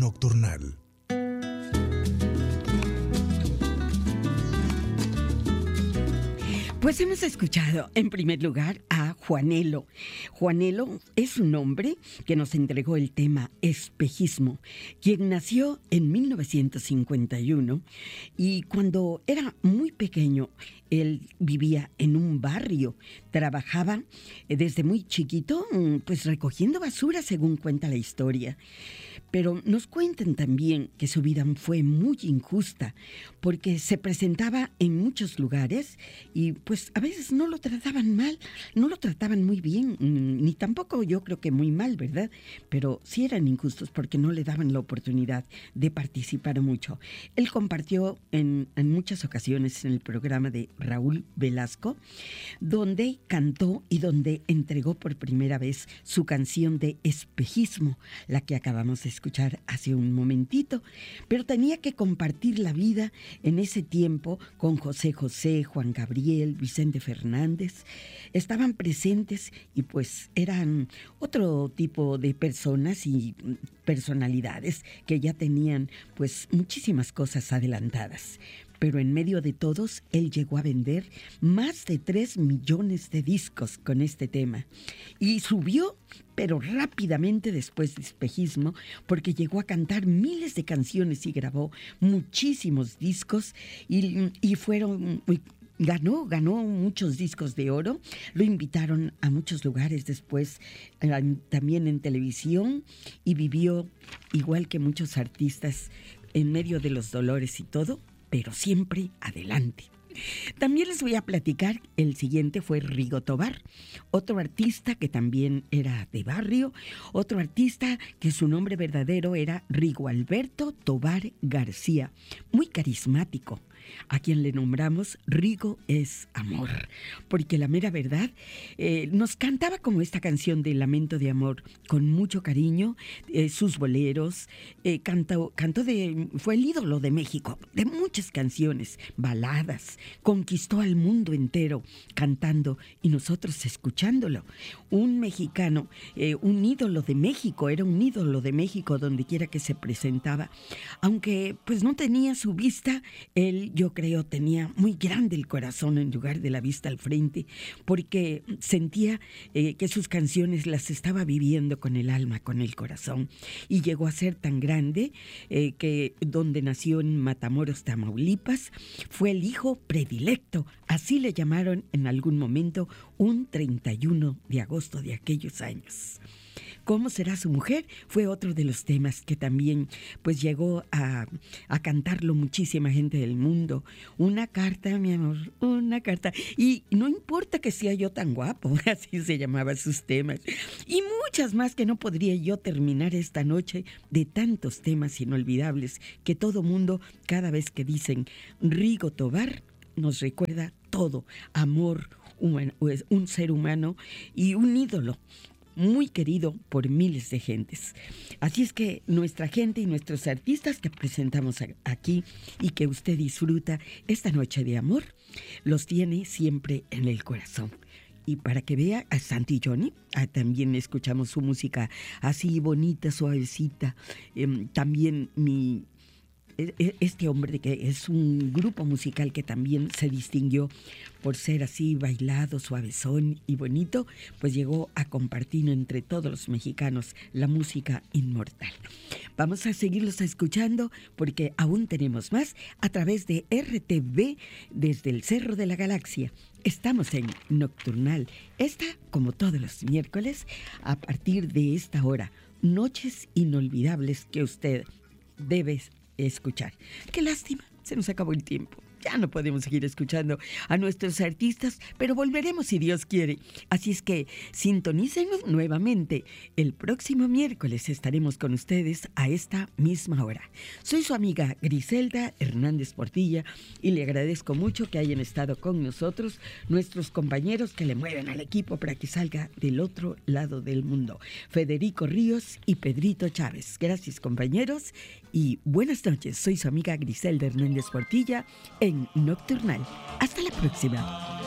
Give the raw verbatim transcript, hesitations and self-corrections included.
Nocturnal. Pues hemos escuchado en primer lugar a Juanelo. Juanelo es un hombre que nos entregó el tema espejismo, quien nació en mil novecientos cincuenta y uno y cuando era muy pequeño él vivía en un barrio, trabajaba desde muy chiquito pues recogiendo basura según cuenta la historia. Pero nos cuentan también que su vida fue muy injusta porque se presentaba en muchos lugares y pues a veces no lo trataban mal, no lo trataban muy bien, ni tampoco yo creo que muy mal, ¿verdad? Pero sí eran injustos porque no le daban la oportunidad de participar mucho. Él compartió en, en muchas ocasiones en el programa de Raúl Velasco, donde cantó y donde entregó por primera vez su canción de espejismo, la que acabamos de escuchar hace un momentito, pero tenía que compartir la vida en ese tiempo con José José, Juan Gabriel, Vicente Fernández. Estaban presentes y pues eran otro tipo de personas y personalidades que ya tenían pues muchísimas cosas adelantadas. Pero en medio de todos, él llegó a vender más de tres millones de discos con este tema. Y subió, pero rápidamente después de espejismo, porque llegó a cantar miles de canciones y grabó muchísimos discos y, y fueron... Ganó, ganó muchos discos de oro, lo invitaron a muchos lugares después, eh, también en televisión, y vivió igual que muchos artistas en medio de los dolores y todo, pero siempre adelante. También les voy a platicar, el siguiente fue Rigo Tobar, otro artista que también era de barrio, otro artista que su nombre verdadero era Rigo Alberto Tobar García, muy carismático, a quien le nombramos Rigo es amor, porque la mera verdad eh, nos cantaba como esta canción de Lamento de Amor con mucho cariño, eh, sus boleros, eh, cantó, cantó de, fue el ídolo de México, de muchas canciones, baladas, conquistó al mundo entero cantando y nosotros escuchándolo. Un mexicano, eh, un ídolo de México, era un ídolo de México donde quiera que se presentaba, aunque pues no tenía su vista, él yo creo tenía muy grande el corazón en lugar de la vista al frente, porque sentía eh, que sus canciones las estaba viviendo con el alma, con el corazón, y llegó a ser tan grande eh, que donde nació en Matamoros, Tamaulipas, fue el hijo predilecto, así le llamaron en algún momento, un treinta y uno de agosto de aquellos años. ¿Cómo será su mujer? Fue otro de los temas que también pues llegó a, a cantarlo muchísima gente del mundo. Una carta, mi amor, una carta. Y no importa que sea yo tan guapo, así se llamaban sus temas. Y muchas más que no podría yo terminar esta noche de tantos temas inolvidables que todo mundo, cada vez que dicen Rigo Tobar, nos recuerda todo. Amor, un, un ser humano y un ídolo muy querido por miles de gentes. Así es que nuestra gente y nuestros artistas que presentamos aquí y que usted disfruta esta noche de amor, los tiene siempre en el corazón. Y para que vea a Santi Johnny, ah, también escuchamos su música así bonita, suavecita. Eh, también mi... Este hombre que es un grupo musical que también se distinguió por ser así bailado, suavezón y bonito, pues llegó a compartir entre todos los mexicanos la música inmortal. Vamos a seguirlos escuchando porque aún tenemos más a través de R T V desde el Cerro de la Galaxia. Estamos en Nocturnal. Esta, como todos los miércoles, a partir de esta hora, noches inolvidables que usted debe escuchar. Qué lástima, se nos acabó el tiempo. Ya no podemos seguir escuchando a nuestros artistas, pero volveremos si Dios quiere. Así es que sintonícenos nuevamente. El próximo miércoles estaremos con ustedes a esta misma hora. Soy su amiga Griselda Hernández Portilla y le agradezco mucho que hayan estado con nosotros, nuestros compañeros que le mueven al equipo para que salga del otro lado del mundo. Federico Ríos y Pedrito Chávez. Gracias, compañeros, y buenas noches. Soy su amiga Griselda Hernández Portilla en Nocturnal. Hasta la próxima.